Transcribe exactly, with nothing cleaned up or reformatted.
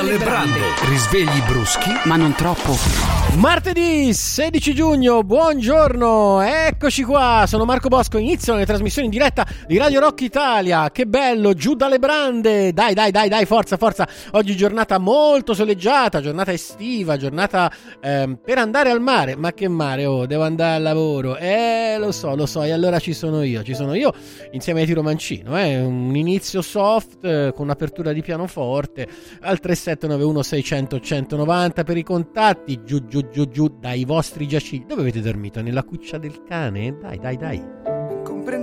dalle brande. Risvegli bruschi, ma non troppo. Martedì sedici giugno, buongiorno, eccoci qua, sono Marco Bosco, iniziano le trasmissioni in diretta di Radio Rock Italia, che bello, giù dalle brande, dai dai dai dai, forza forza, oggi giornata molto soleggiata, giornata estiva, giornata ehm, per andare al mare, ma che mare, oh, devo andare al lavoro, eh lo so, lo so, e allora ci sono io, ci sono io insieme a Tiro Mancino, eh, un inizio soft eh, con un'apertura di pianoforte al tre sette nove uno sei zero zero uno zero nove zero per i contatti, giù giù giù giù dai vostri giaciglio. Dove avete dormito? Nella cuccia del cane? Dai dai dai.